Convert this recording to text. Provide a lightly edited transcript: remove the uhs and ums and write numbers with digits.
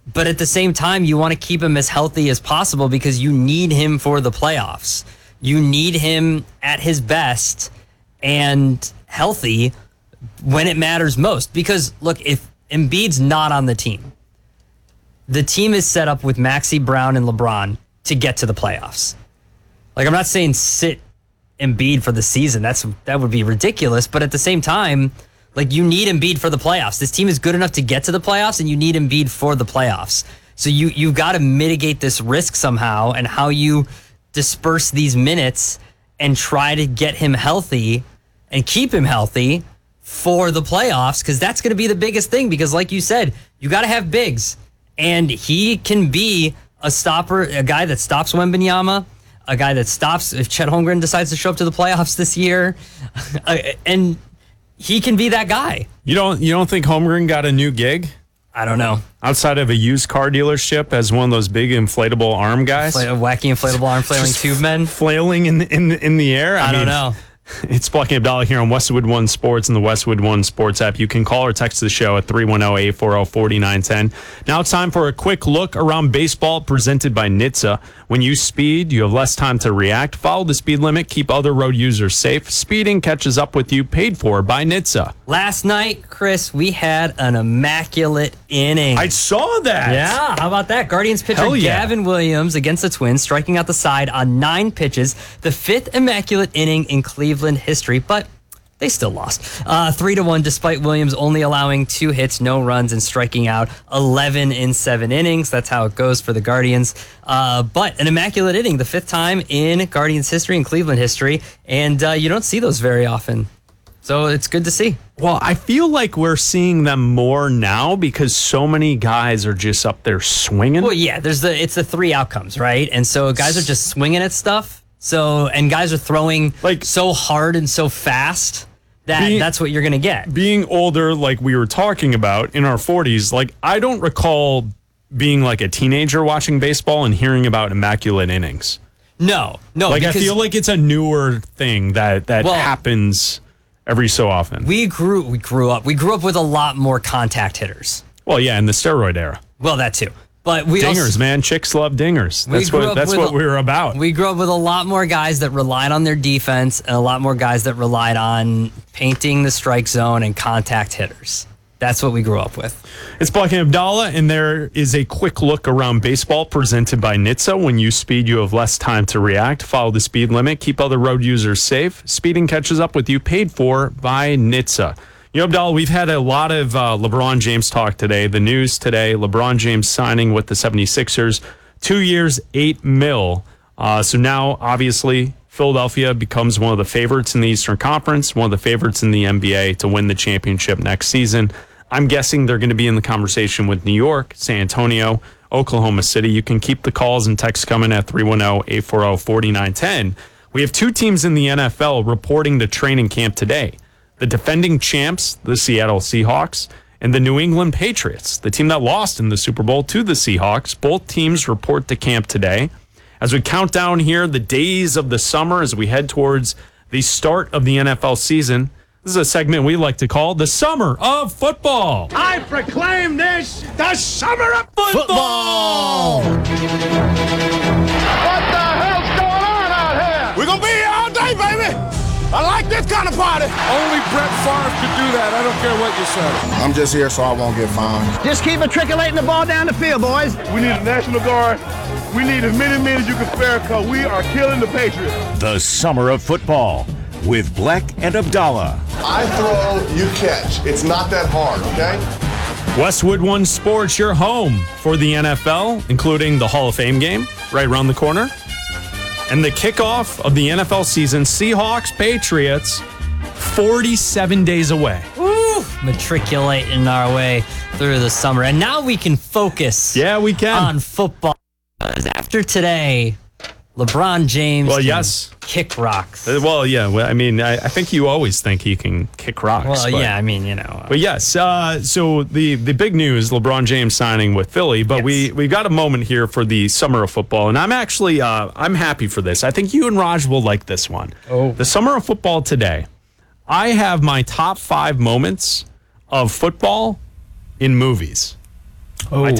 But at the same time, you want to keep him as healthy as possible because you need him for the playoffs. You need him at his best and healthy when it matters most. Because, look, if Embiid's not on the team is set up with Maxey, Brown, and LeBron to get to the playoffs. Like, I'm not saying sit Embiid for the season. That would be ridiculous. But at the same time, like, you need Embiid for the playoffs. This team is good enough to get to the playoffs, and you need Embiid for the playoffs. So you've got to mitigate this risk somehow, and how you disperse these minutes and try to get him healthy and keep him healthy for the playoffs, because that's going to be the biggest thing. Because like you said, you got to have bigs, and he can be a stopper, a guy that stops Wembanyama, a guy that stops if Chet Holmgren decides to show up to the playoffs this year, and he can be that guy. You don't think Holmgren got a new gig? I don't know. Outside of a used car dealership as one of those big inflatable arm guys? Wacky inflatable arm flailing tube men? Flailing in the air? I don't know. It's Blacking Abdallah here on Westwood One Sports and the Westwood One Sports app. You can call or text the show at 310-840-4910. Now it's time for a quick look around baseball presented by NHTSA. When you speed, you have less time to react. Follow the speed limit. Keep other road users safe. Speeding catches up with you. Paid for by NHTSA. Last night, Chris, we had an immaculate inning. I saw that. Yeah, how about that? Guardians pitcher Gavin Williams against the Twins, striking out the side on 9 pitches. The 5th immaculate inning in Cleveland history, but they still lost 3-1, despite Williams only allowing 2 hits, no runs, and striking out 11 in 7 innings. That's how it goes for the Guardians. But an immaculate inning, the 5th time in Guardians history and Cleveland history, and you don't see those very often. So it's good to see. Well, I feel like we're seeing them more now because so many guys are just up there swinging. Well, yeah, it's the 3 outcomes, right? And so guys are just swinging at stuff. And guys are throwing like so hard and so fast that that's what you're going to get. Being older, like we were talking about, in our 40s, like I don't recall being like a teenager watching baseball and hearing about immaculate innings. No. Like I feel like it's a newer thing that happens every so often. We grew up with a lot more contact hitters. Well, yeah, in the steroid era. Well, that too. But dingers, man. Chicks love dingers. That's what we were about. We grew up with a lot more guys that relied on their defense and a lot more guys that relied on painting the strike zone and contact hitters. That's what we grew up with. It's Blacking Abdallah, and there is a quick look around baseball presented by NHTSA. When you speed, you have less time to react. Follow the speed limit. Keep other road users safe. Speeding catches up with you. Paid for by NHTSA. You know, Abdallah, we've had a lot of LeBron James talk today. The news today, LeBron James signing with the 76ers, 2 years, $8 million. So now, obviously, Philadelphia becomes one of the favorites in the Eastern Conference, one of the favorites in the NBA to win the championship next season. I'm guessing they're going to be in the conversation with New York, San Antonio, Oklahoma City. You can keep the calls and texts coming at 310-840-4910. We have 2 teams in the NFL reporting to training camp today. The defending champs, the Seattle Seahawks, and the New England Patriots, the team that lost in the Super Bowl to the Seahawks. Both teams report to camp today. As we count down here the days of the summer as we head towards the start of the NFL season, this is a segment we like to call the Summer of Football. I proclaim this the Summer of Football! What the hell's going on out here? We're going to be here all day, baby! I like this kind of party. Only Brett Favre could do that. I don't care what you say. I'm just here so I won't get fined. Just keep matriculating the ball down the field, boys. We need a National Guard. We need as many men as you can spare because we are killing the Patriots. The Summer of Football with Black and Abdallah. I throw, you catch. It's not that hard, okay? Westwood One Sports, your home for the NFL, including the Hall of Fame game right around the corner. And the kickoff of the NFL season, Seahawks, Patriots, 47 days away. Woo! Matriculating our way through the summer. And now we can focus we can. On football. After today, LeBron James kick rocks. I mean, I think you always think he can kick rocks. But yes, so the big news, LeBron James signing with Philly, but we've got a moment here for the Summer of Football, and I'm actually, I'm happy for this. I think you and Raj will like this one. Oh. The Summer of Football today, I have my top 5 moments of football in movies. Oh.